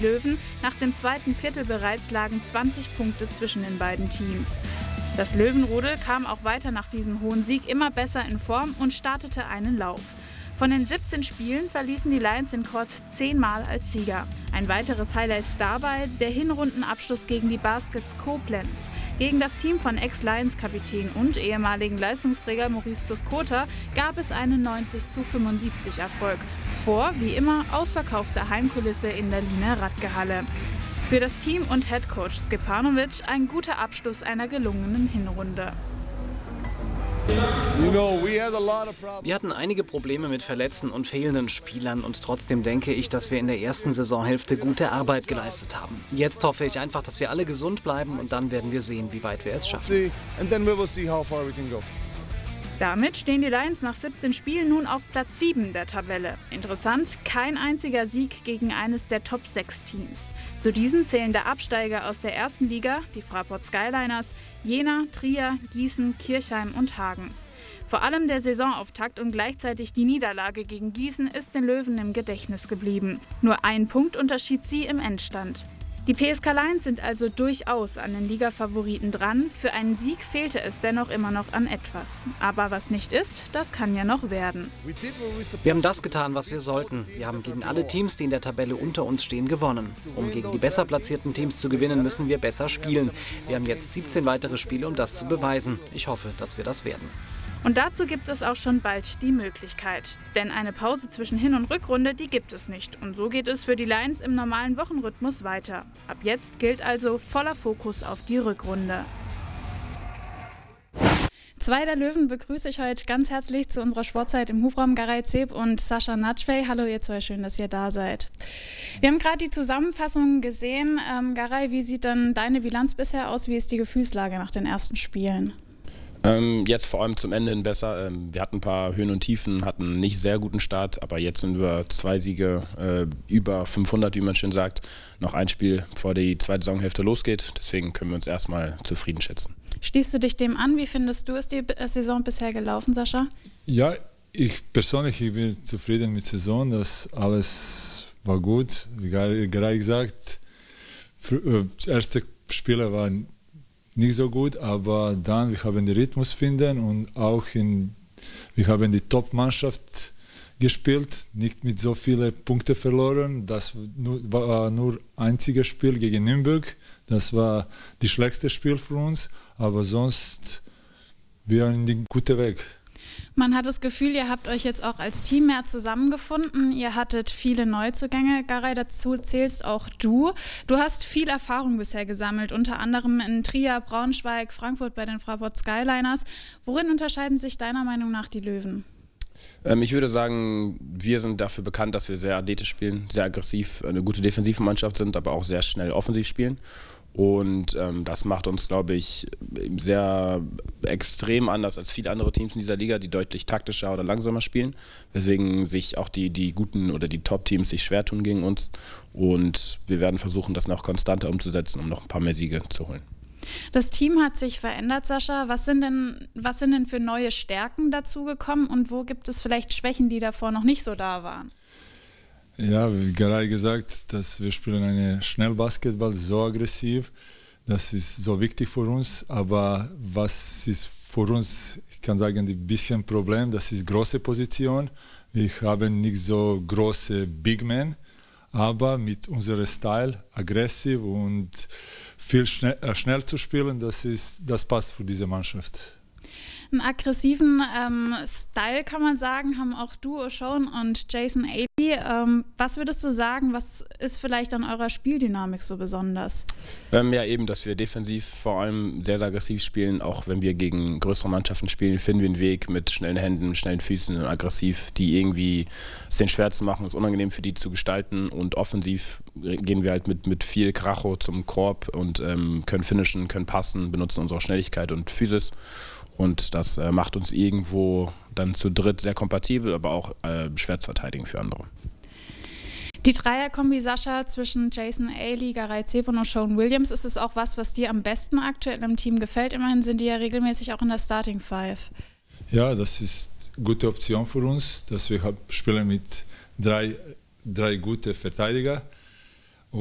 Löwen. Nach dem zweiten Viertel bereits lagen 20 Punkte zwischen den beiden Teams. Das Löwenrudel kam auch weiter nach diesem hohen Sieg immer besser in Form und startete einen Lauf. Von den 17 Spielen verließen die Lions den Court 10-mal als Sieger. Ein weiteres Highlight dabei der Hinrundenabschluss gegen die Baskets Koblenz. Gegen das Team von Ex-Lions-Kapitän und ehemaligen Leistungsträger Maurice Plus-Kota gab es einen 90:75 Erfolg. Vor, wie immer, ausverkaufter Heimkulisse in der Liener Radke-Halle. Für das Team und Headcoach Stepanovic ein guter Abschluss einer gelungenen Hinrunde. Wir hatten einige Probleme mit verletzten und fehlenden Spielern und trotzdem denke ich, dass wir in der ersten Saisonhälfte gute Arbeit geleistet haben. Jetzt hoffe ich einfach, dass wir alle gesund bleiben und dann werden wir sehen, wie weit wir es schaffen. Damit stehen die Lions nach 17 Spielen nun auf Platz 7 der Tabelle. Interessant, kein einziger Sieg gegen eines der Top-6-Teams. Zu diesen zählen der Absteiger aus der ersten Liga, die Fraport Skyliners, Jena, Trier, Gießen, Kirchheim und Hagen. Vor allem der Saisonauftakt und gleichzeitig die Niederlage gegen Gießen ist den Löwen im Gedächtnis geblieben. Nur ein Punkt unterschied sie im Endstand. Die PSK Lions sind also durchaus an den Liga-Favoriten dran. Für einen Sieg fehlte es dennoch immer noch an etwas. Aber was nicht ist, das kann ja noch werden. Wir haben das getan, was wir sollten. Wir haben gegen alle Teams, die in der Tabelle unter uns stehen, gewonnen. Um gegen die besser platzierten Teams zu gewinnen, müssen wir besser spielen. Wir haben jetzt 17 weitere Spiele, um das zu beweisen. Ich hoffe, dass wir das werden. Und dazu gibt es auch schon bald die Möglichkeit. Denn eine Pause zwischen Hin- und Rückrunde, die gibt es nicht. Und so geht es für die Lions im normalen Wochenrhythmus weiter. Ab jetzt gilt also voller Fokus auf die Rückrunde. Zwei der Löwen begrüße ich heute ganz herzlich zu unserer Sportzeit im Hubraum, Garay Zeb und Sascha Natschwey. Hallo ihr zwei, schön, dass ihr da seid. Wir haben gerade die Zusammenfassung gesehen. Garay, wie sieht dann deine Bilanz bisher aus? Wie ist die Gefühlslage nach den ersten Spielen? Jetzt vor allem zum Ende hin besser. Wir hatten ein paar Höhen und Tiefen, hatten einen nicht sehr guten Start, aber jetzt sind wir 2 Siege, über 500, wie man schön sagt. Noch ein Spiel, bevor die zweite Saisonhälfte losgeht. Deswegen können wir uns erstmal zufrieden schätzen. Schließt du dich dem an? Wie findest du, ist die Saison bisher gelaufen, Sascha? Ja, ich persönlich bin zufrieden mit der Saison. Das alles war gut. Wie gerade gesagt, das erste Spiel war nicht so gut, aber dann wir haben den Rhythmus finden und auch wir haben die Top-Mannschaft gespielt, nicht mit so vielen Punkten verloren. Das war nur ein einziges Spiel gegen Nürnberg. Das war das schlechteste Spiel für uns, aber sonst wir sind in den guten Weg. Man hat das Gefühl, ihr habt euch jetzt auch als Team mehr zusammengefunden. Ihr hattet viele Neuzugänge. Garay, dazu zählst auch du. Du hast viel Erfahrung bisher gesammelt, unter anderem in Trier, Braunschweig, Frankfurt bei den Fraport Skyliners. Worin unterscheiden sich deiner Meinung nach die Löwen? Ich würde sagen, wir sind dafür bekannt, dass wir sehr athletisch spielen, sehr aggressiv, eine gute defensive Mannschaft sind, aber auch sehr schnell offensiv spielen. Und das macht uns, glaube ich, sehr extrem anders als viele andere Teams in dieser Liga, die deutlich taktischer oder langsamer spielen. Weswegen sich auch die guten oder die Top-Teams sich schwer tun gegen uns. Und wir werden versuchen, das noch konstanter umzusetzen, um noch ein paar mehr Siege zu holen. Das Team hat sich verändert, Sascha. Was sind denn für neue Stärken dazugekommen und wo gibt es vielleicht Schwächen, die davor noch nicht so da waren? Ja, wie gerade gesagt, dass wir spielen eine Schnellbasketball, so aggressiv. Das ist so wichtig für uns. Aber was ist für uns, ich kann sagen, ein bisschen Problem, das ist große Position. Wir haben nicht so große Big Men, aber mit unserem Style, aggressiv und viel schnell zu spielen, das passt für diese Mannschaft. Einen aggressiven Style, kann man sagen, haben auch du, O'Shawn und Jason Ailey. Was würdest du sagen, was ist vielleicht an eurer Spieldynamik so besonders? Ja, eben, dass wir defensiv vor allem sehr, sehr aggressiv spielen. Auch wenn wir gegen größere Mannschaften spielen, finden wir einen Weg mit schnellen Händen, schnellen Füßen und aggressiv, die irgendwie es denen schwer zu machen, es unangenehm für die zu gestalten. Und offensiv gehen wir halt mit viel Kracho zum Korb und können finishen, können passen, benutzen unsere Schnelligkeit und Physis. Und das macht uns irgendwo dann zu dritt sehr kompatibel, aber auch schwer zu verteidigen für andere. Die Dreierkombi, Sascha, zwischen Jason Ailey, Garay Zeb und O'Shawn Williams, ist es auch was dir am besten aktuell im Team gefällt? Immerhin sind die ja regelmäßig auch in der Starting Five. Ja, das ist eine gute Option für uns, dass wir spielen mit drei guten Verteidigern.